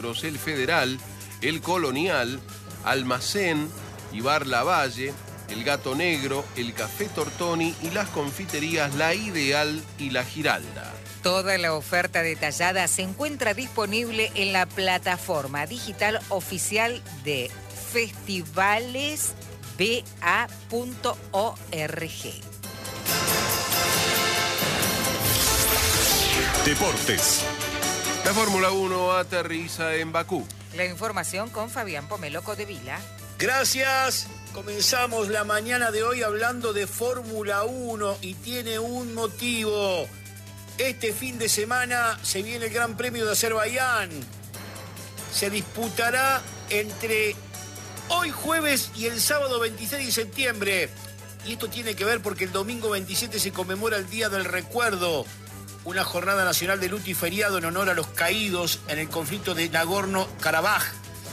el Federal, el Colonial, Almacén, Ibar Lavalle, el Gato Negro, el Café Tortoni y las confiterías La Ideal y La Giralda. Toda la oferta detallada se encuentra disponible en la plataforma digital oficial de festivalesba.org. Deportes. La Fórmula 1 aterriza en Bakú. La información con Fabián Pomelo Codevila. Gracias. Comenzamos la mañana de hoy hablando de Fórmula 1 y tiene un motivo. Este fin de semana se viene el Gran Premio de Azerbaiyán. Se disputará entre hoy jueves y el sábado 26 de septiembre. Y esto tiene que ver porque el domingo 27 se conmemora el Día del Recuerdo, una jornada nacional de luto y feriado en honor a los caídos en el conflicto de Nagorno-Karabaj.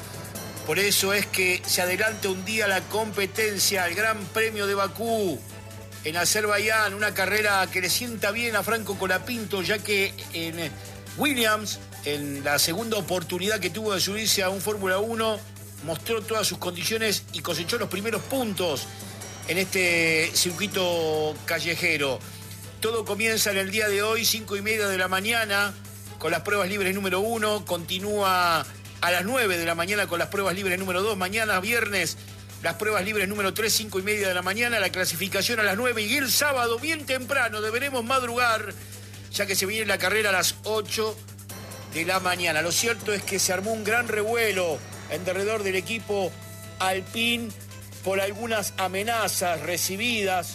Por eso es que se adelanta un día la competencia, el Gran Premio de Bakú, en Azerbaiyán, una carrera que le sienta bien a Franco Colapinto, ya que en Williams, en la segunda oportunidad que tuvo de subirse a un Fórmula 1, mostró todas sus condiciones y cosechó los primeros puntos en este circuito callejero. Todo comienza en el día de hoy, 5:30 de la mañana, con las pruebas libres número 1, continúa a las 9 de la mañana con las pruebas libres número 2, mañana viernes las pruebas libres número 3, 5:30 de la mañana, la clasificación a las 9 y el sábado bien temprano deberemos madrugar, ya que se viene la carrera a las 8 de la mañana. Lo cierto es que se armó un gran revuelo en derredor del equipo Alpine por algunas amenazas recibidas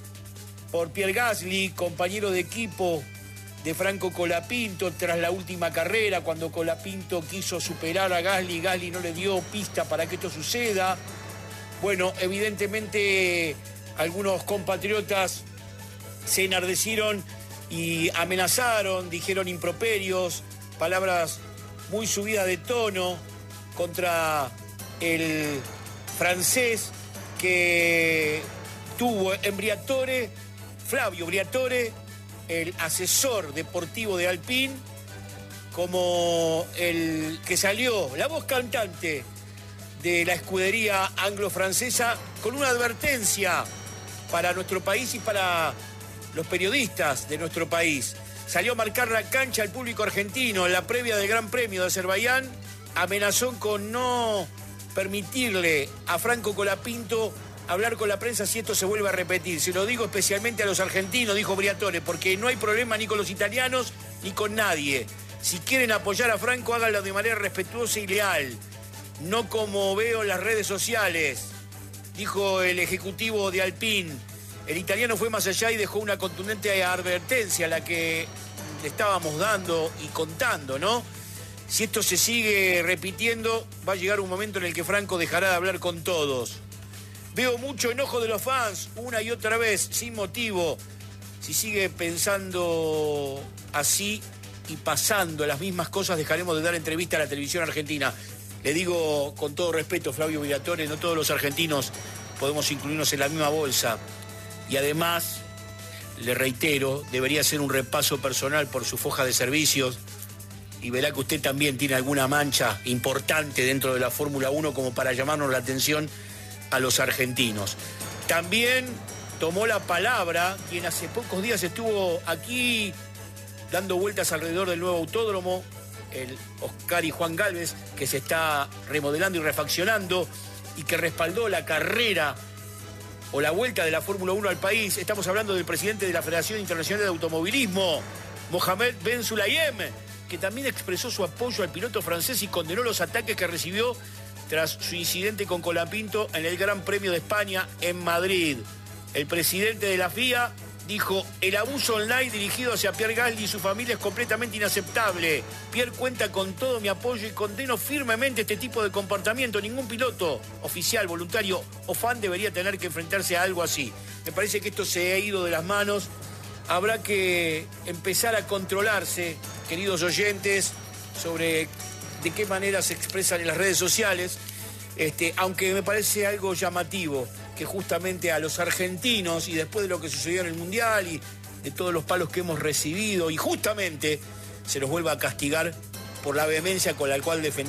por Pierre Gasly, compañero de equipo de Franco Colapinto, tras la última carrera, cuando Colapinto quiso superar a Gasly, Gasly no le dio pista para que esto suceda. Bueno, evidentemente algunos compatriotas se enardecieron y amenazaron, dijeron improperios, palabras muy subidas de tono contra el francés que tuvo en Briatore, Flavio Briatore, el asesor deportivo de Alpine, como el que salió, la voz cantante de la escudería anglo-francesa, con una advertencia para nuestro país y para los periodistas de nuestro país. Salió a marcar la cancha al público argentino en la previa del Gran Premio de Azerbaiyán, amenazó con no permitirle a Franco Colapinto hablar con la prensa si esto se vuelve a repetir. Se lo digo especialmente a los argentinos, dijo Briatore, porque no hay problema ni con los italianos ni con nadie. Si quieren apoyar a Franco, háganlo de manera respetuosa y leal, no como veo en las redes sociales, dijo el ejecutivo de Alpine. El italiano fue más allá y dejó una contundente advertencia, la que le estábamos dando y contando, ¿no? Si esto se sigue repitiendo, va a llegar un momento en el que Franco dejará de hablar con todos. Veo mucho enojo de los fans, una y otra vez, sin motivo. Si sigue pensando así y pasando las mismas cosas, dejaremos de dar entrevista a la televisión argentina. Le digo con todo respeto, Flavio Briatore, no todos los argentinos podemos incluirnos en la misma bolsa. Y además, le reitero, debería hacer un repaso personal por su foja de servicios y verá que usted también tiene alguna mancha importante dentro de la Fórmula 1 como para llamarnos la atención a los argentinos. También tomó la palabra quien hace pocos días estuvo aquí dando vueltas alrededor del nuevo autódromo, el Oscar y Juan Gálvez, que se está remodelando y refaccionando y que respaldó la carrera o la vuelta de la Fórmula 1 al país. Estamos hablando del presidente de la Federación Internacional de Automovilismo, Mohamed Ben Sulayem, que también expresó su apoyo al piloto francés y condenó los ataques que recibió tras su incidente con Colapinto en el Gran Premio de España en Madrid. El presidente de la FIA dijo: el abuso online dirigido hacia Pierre Gasly y su familia es completamente inaceptable. Pierre cuenta con todo mi apoyo y condeno firmemente este tipo de comportamiento. Ningún piloto, oficial, voluntario o fan debería tener que enfrentarse a algo así. Me parece que esto se ha ido de las manos. Habrá que empezar a controlarse, queridos oyentes, sobre de qué manera se expresan en las redes sociales, aunque me parece algo llamativo que justamente a los argentinos, y después de lo que sucedió en el Mundial y de todos los palos que hemos recibido, y justamente se los vuelva a castigar por la vehemencia con la cual